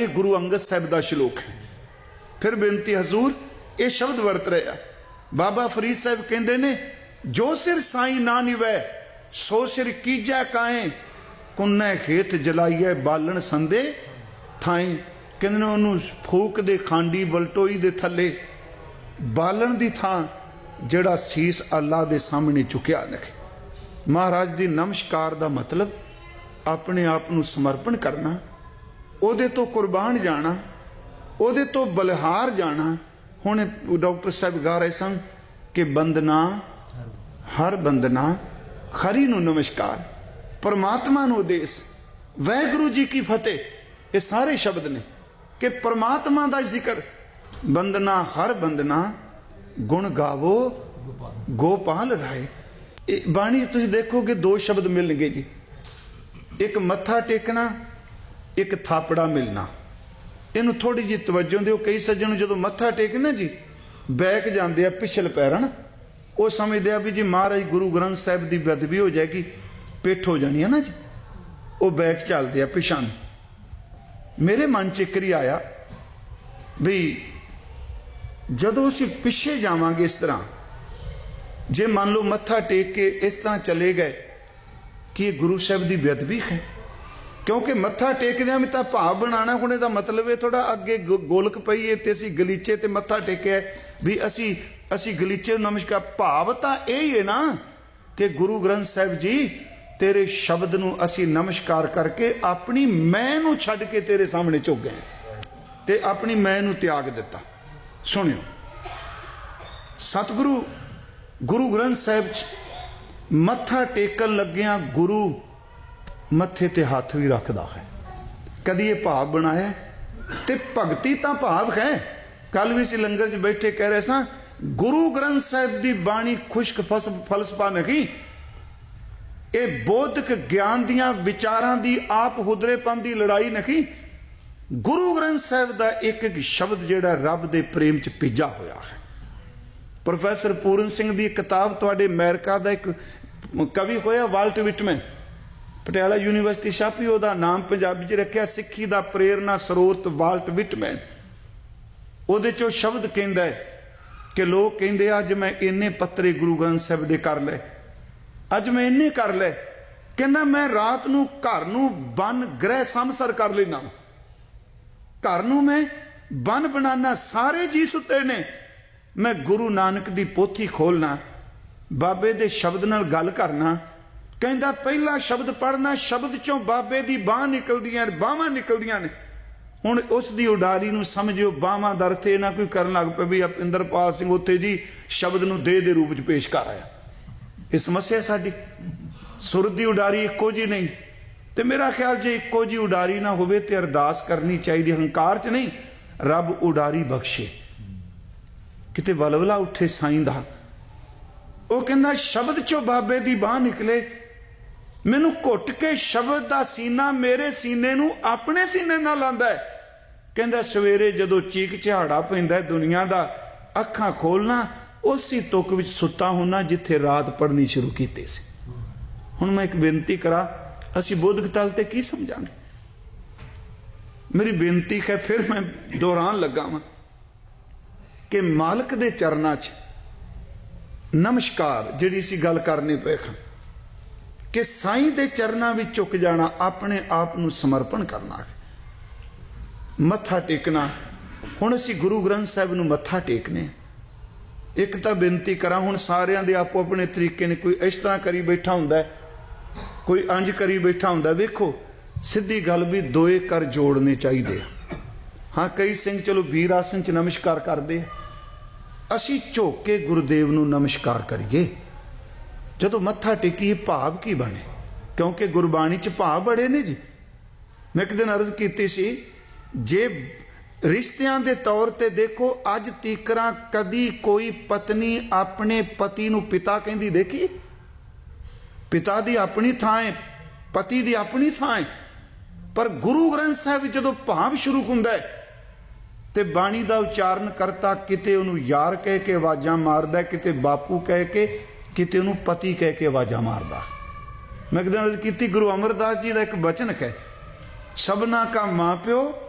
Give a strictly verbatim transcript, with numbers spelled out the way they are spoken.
ये गुरु अंगद साहब का श्लोक है। फिर बेनती हजूर ये शब्द वरत रहे हैं। बाबा फरीद साहब कहते ने जो सिर साई ना निवै सो सिर कीजै काएं कुन्नै खेत जलाइए बालन संदे थाएं। कहते ने उन्होंने फूक दे खांडी बलटोई दे थले बालन दी थां जड़ा सीस अल्लाह दे सामने चुकिया रखे। महाराज दी नमस्कार दा मतलब अपने आप नूं समर्पण करना, ओदे तो कुर्बान जाना, ओदे तो बलिहार जाना। हुण डॉक्टर साहब गा रहे सन कि बंदना हर बंदना खरी नूं नमस्कार, परमात्मा नूं उदेस, वाहिगुरू जी की फतेह। ये सारे शब्द ने कि परमात्मा दा जिक्र। बंदना हर बंदना गुण गावो गोपाल राय। बाणी तुसीं देखोगे दो शब्द मिलणगे जी, एक मत्था टेकना, एक थापड़ा मिलना। इनू थोड़ी जी तवज्जो दिओ। कई सज्जन जो मत्था टेकना जी बैक जाते हैं पिछल पैरन, वो समझते हैं भी जी महाराज गुरु ग्रंथ साहब की बेदबी हो जाएगी, पिठ हो जानी है ना जी, वो बैक चलते हैं पिछा। मेरे मन च एक आया भी जदों असीं पिछे जावांगे इस तरह, जे मान लो मत्था टेक के इस तरह चले गए कि गुरु साहब की बेदबी है। क्योंकि मत्था टेकदियां भी तो भाव बनाना, हुण इहदा मतलब है थोड़ा अगे गोलक पई है ते असीं गलीचे ते मत्था टेकिया भी असीं असीं गलीचे नमस्कार। भाव तो यही है ना कि गुरु ग्रंथ साहब जी तेरे शब्द नूं असीं नमस्कार करके अपनी मैं नूं छड्ड के तेरे सामने झुक गए ते अपनी मैं नूं त्याग दिता। सुनियो, सतगुरु गुरु ग्रंथ साहब मत्था टेकन लग्या गुरु मत्थे ते हाथ भी रखता है। कदी ये भाव बनाया ते भगती तो भाव है। कल भी इसी लंगर च बैठे कह रहे सा गुरु ग्रंथ साहब की बाणी खुश्क फस फलसफा नहीं, ये बौद्धिक ज्ञान दियां विचारां दी आप हुदरेपन की लड़ाई नहीं। गुरु ग्रंथ साहब का एक एक शब्द जिहड़ा रब दे प्रेम च पिजा होया है। प्रोफैसर पूरन सिंह की किताब तुहाडे अमेरिका का एक कवि होया वाल्ट विटमैन, पटियाला यूनीवर्सिटी छापी, उहदा नाम पंजाबी च रखिया सिੱਖੀ ਦਾ प्रेरणा स्रोत वाल्ट विटमैन। उहदे चो शब्द कहंदा है कि लोग कहंदे अज मैं इन्ने पत्रे गुरु ग्रंथ साहब दे कर ले, अज मैं इन्ने कर ले। कहंदा मैं रात नूं घर नूं बन गृह समसर कर लेना, घर नूं मैं बन बनाना, सारे जी सुते ने, मैं गुरु नानक दी पोथी खोलना, बाबे दे शब्द नाल गल करना। कहंदा पहला शब्द पढ़ना, शब्द चों बाबे दी बाह निकलदियां बाहां निकलदियां ने। हुण उस दी उडारी नूं समझियो बाहां दा अर्थ इह ना कोई करन लग पे भी इंदरपाल सिंह उत्थे जी शब्द नूं दे दे रूप च पेश कर आया। ये समस्या साडी, सुर दी उडारी इक्को जी नहीं। ते मेरा ख्याल जे इक्को जी उडारी ना होवे ते अरदास करनी चाहिए, हंकार च नहीं। रब उडारी बख्शे, किते वलवला उठे साईं दा। वो कहंदा शब्द चो बाबे दी बाह निकले, मैनू घुट के शब्द दा सीना मेरे सीने नू अपने सीने नाल लांदा है। कहंदा सवेरे जदों चीक झाड़ा पैंदा दुनिया दा, अखां खोलना उसी तुक विच सुता होना जिथे रात पढ़नी शुरू कीती सी। हुण मैं एक बेनती करा, असी बौद्धिक तल ते की समझांगे? मेरी बेनती है, फिर मैं दोहरान लगा वां कि मालक दे चरना च नमस्कार जिहड़ी सी गल करनी पे कि साईं दे चरना विच झुक जाना, अपने आप नूं समर्पण करना, मत्था टेकना। हुण असी गुरु ग्रंथ साहब नूं मत्था टेकने। एक तां बेनती करा, हुण सारियां दे आपो अपने तरीके ने, कोई इस तरह करी बैठा हुंदा है, कोई अंज करी बैठा हुंदा। वेखो सीधी गल भी दोए कर जोड़ने चाहिए। हाँ कई सिंह चलो वीर आसन च नमस्कार करते, असी झुक के गुरुदेव नूं नमस्कार करिए। जदों मत्था टेकीए भाव की बने, क्योंकि गुरबाणी च भाव बड़े ने जी। मैं एक दिन अर्ज की सी, जे रिश्तियां दे तौर ते देखो अज तीकरा कदी कोई पत्नी अपने पति नूं पिता कहंदी देखी? पिता दी अपनी थां है, पति दी अपनी थां है। पर गुरु ग्रंथ साहब जदों भाव शुरू हुंदा है ते बाणी दा उच्चारण करता किते उन्होंने यार कह के आवाज़ां मारदा, किते बापू कह के, किते उन्होंने पति कह के आवाज़ां मारदा। मैं एक दिन अर्ज की, गुरु अमरदास जी का एक वचन है, सबना का मां प्यो